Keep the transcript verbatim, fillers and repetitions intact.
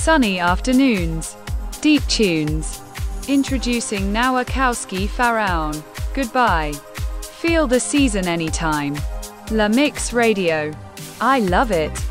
sunny afternoons. Deep tunes. Introducing Nowakowski Pharaon. Goodbye. Feel the season anytime. La Mix Radio. I love it.